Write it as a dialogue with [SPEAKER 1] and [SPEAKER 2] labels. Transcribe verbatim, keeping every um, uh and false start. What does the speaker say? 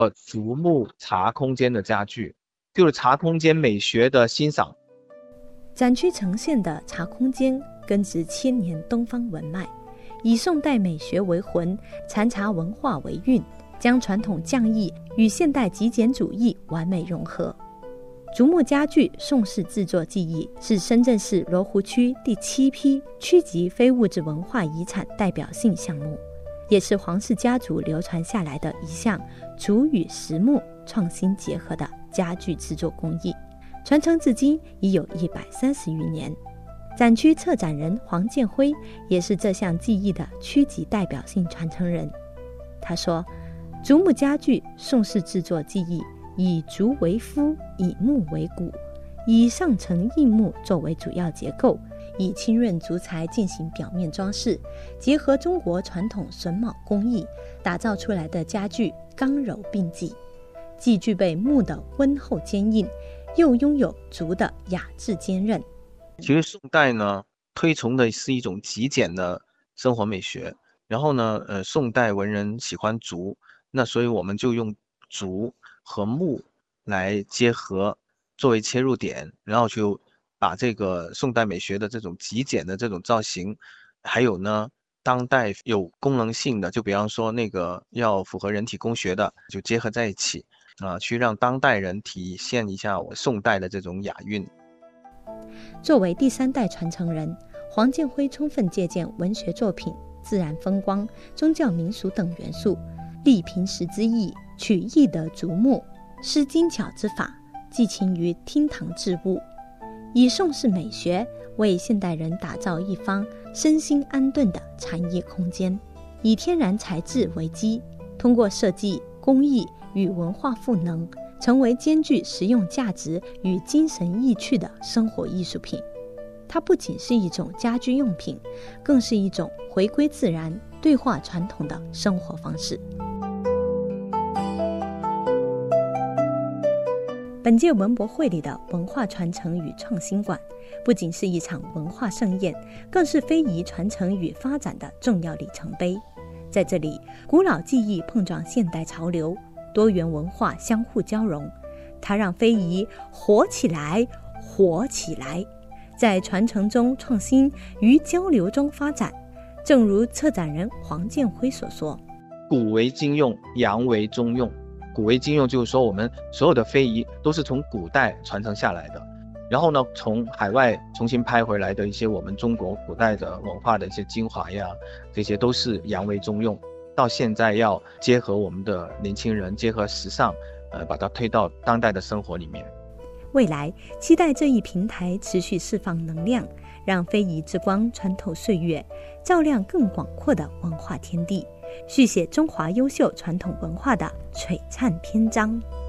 [SPEAKER 1] 呃竹木茶空间的家具，就是茶空间美学的欣赏。
[SPEAKER 2] 展区呈现的茶空间根植千年东方文脉，以宋代美学为魂，禅茶文化为韵，将传统匠艺与现代极简主义完美融合。竹木家具宋式制作技艺是深圳市罗湖区第七批区级非物质文化遗产代表性项目，也是黄氏家族流传下来的一项竹与实木创新结合的家具制作工艺，传承至今已有一百三十余年。展区策展人黄建辉也是这项技艺的区级代表性传承人。他说，竹木家具宋式制作技艺以竹为肤，以木为骨，以上层硬木作为主要结构，以清润竹材进行表面装饰，结合中国传统榫卯工艺，打造出来的家具刚柔并济，既具备木的温厚坚硬，又拥有竹的雅致坚韧。
[SPEAKER 1] 其实宋代呢，推崇的是一种极简的生活美学，然后呢，呃，宋代文人喜欢竹，那所以我们就用竹和木来结合作为切入点，然后就把这个宋代美学的这种极简的这种造型，还有呢当代有功能性的，就比方说那个要符合人体工学的，就结合在一起啊、呃，去让当代人体现一下我宋代的这种雅韵。
[SPEAKER 2] 作为第三代传承人，黄建辉充分借鉴文学作品、自然风光、宗教民俗等元素，立平时之意，取易得竹木，施精巧之法，寄情于厅堂置物，以宋式美学为现代人打造一方身心安顿的禅意空间，以天然材质为基，通过设计、工艺与文化赋能，成为兼具实用价值与精神意趣的生活艺术品。它不仅是一种家居用品，更是一种回归自然、对话传统的生活方式。本届文博会里的文化传承与创新馆，不仅是一场文化盛宴，更是非遗传承与发展的重要里程碑。在这里，古老技艺碰撞现代潮流，多元文化相互交融，它让非遗活起来，活起来，在传承中创新，于交流中发展。正如策展人黄建辉所说，
[SPEAKER 1] 古为今用，洋为中用。古为今用就是说我们所有的非遗都是从古代传承下来的，然后呢从海外重新拍回来的一些我们中国古代的文化的一些精华呀，这些都是洋为中用，到现在要结合我们的年轻人，结合时尚，呃，把它推到当代的生活里面。
[SPEAKER 2] 未来期待这一平台持续释放能量，让非遗之光穿透岁月，照亮更广阔的文化天地，续写中华优秀传统文化的璀璨篇章。